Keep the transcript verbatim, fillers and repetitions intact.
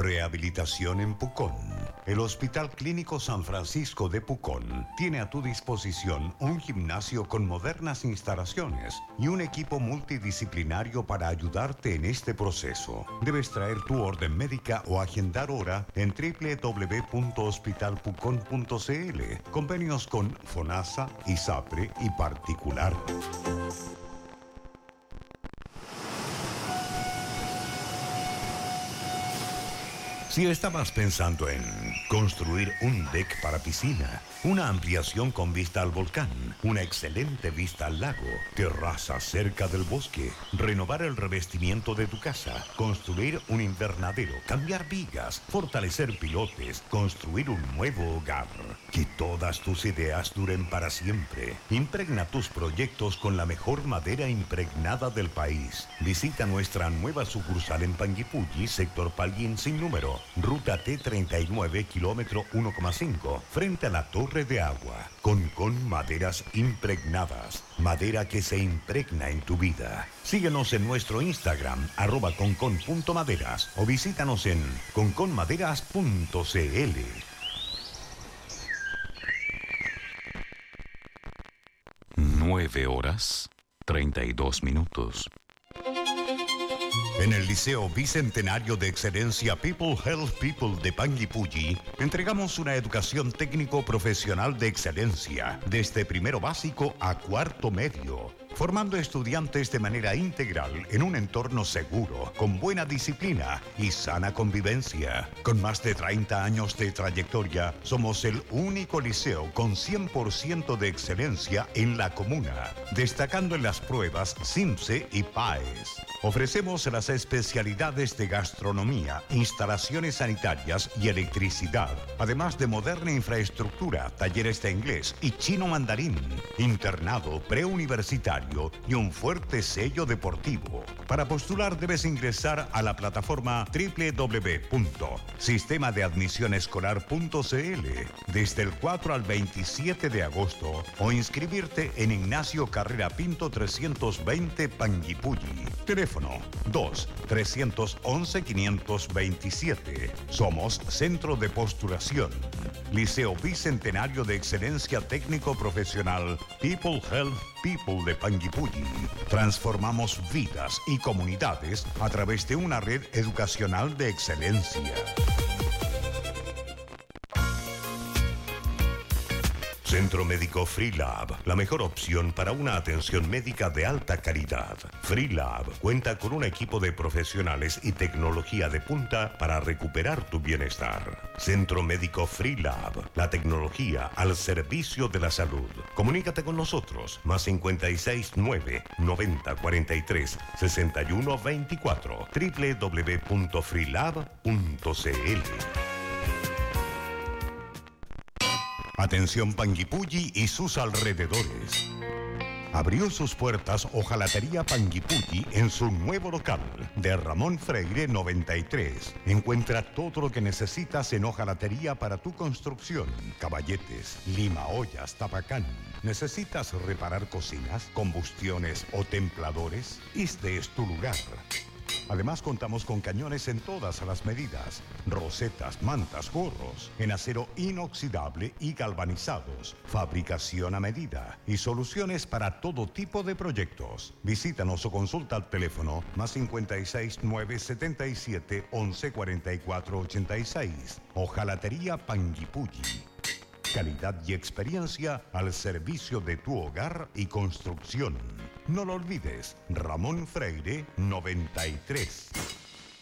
Rehabilitación en Pucón. El Hospital Clínico San Francisco de Pucón tiene a tu disposición un gimnasio con modernas instalaciones y un equipo multidisciplinario para ayudarte en este proceso. Debes traer tu orden médica o agendar hora en doble u doble u doble u punto hospital pucón punto c l. Convenios con FONASA, ISAPRE y particular. Si estabas pensando en construir un deck para piscina, una ampliación con vista al volcán, una excelente vista al lago, terrazas cerca del bosque, renovar el revestimiento de tu casa, construir un invernadero, cambiar vigas, fortalecer pilotes, construir un nuevo hogar, que todas tus ideas duren para siempre. Impregna tus proyectos con la mejor madera impregnada del país. Visita nuestra nueva sucursal en Panguipulli, sector Pallín sin número. Ruta T treinta y nueve, kilómetro uno coma cinco, frente a la Torre de Agua. Concón Maderas Impregnadas. Madera que se impregna en tu vida. Síguenos en nuestro Instagram, arroba concon.maderas, o visítanos en conconmaderas punto c l. Nueve horas, treinta y dos minutos. En el Liceo Bicentenario de Excelencia People Help People de Panguipulli, entregamos una educación técnico-profesional de excelencia, desde primero básico a cuarto medio, formando estudiantes de manera integral en un entorno seguro, con buena disciplina y sana convivencia. Con más de treinta años de trayectoria, somos el único liceo con cien por ciento de excelencia en la comuna, destacando en las pruebas SIMSE y PAES. Ofrecemos las especialidades de gastronomía, instalaciones sanitarias y electricidad, además de moderna infraestructura, talleres de inglés y chino mandarín, internado preuniversitario y un fuerte sello deportivo. Para postular debes ingresar a la plataforma doble u doble u doble u punto sistema de admisión escolar punto c l desde el cuatro al veintisiete de agosto o inscribirte en Ignacio Carrera Pinto trescientos veinte Panguipulli. Teléfono dos, tres once, quinientos veintisiete. Somos Centro de Postulación. Liceo Bicentenario de Excelencia Técnico Profesional People Help People de Panguipulli. Transformamos vidas y comunidades a través de una red educacional de excelencia. Centro Médico Freelab, la mejor opción para una atención médica de alta calidad. Freelab cuenta con un equipo de profesionales y tecnología de punta para recuperar tu bienestar. Centro Médico Freelab, la tecnología al servicio de la salud. Comunícate con nosotros, más cincuenta y seis, nueve, noventa, cuarenta y tres, sesenta y uno, veinticuatro, doble u doble u doble u punto freelab punto c l. Atención Panguipulli y sus alrededores. Abrió sus puertas Hojalatería Panguipulli en su nuevo local de Ramón Freire noventa y tres. Encuentra todo lo que necesitas en hojalatería para tu construcción. Caballetes, lima ollas, tapacán. ¿Necesitas reparar cocinas, combustiones o templadores? Este es tu lugar. Además contamos con cañones en todas las medidas, rosetas, mantas, gorros, en acero inoxidable y galvanizados, fabricación a medida y soluciones para todo tipo de proyectos. Visítanos o consulta al teléfono más cincuenta y seis, nueve, setenta y siete, once, cuarenta y cuatro, ochenta y seis. Hojalatería Panguipulli. Calidad y experiencia al servicio de tu hogar y construcción. No lo olvides, Ramón Freire noventa y tres.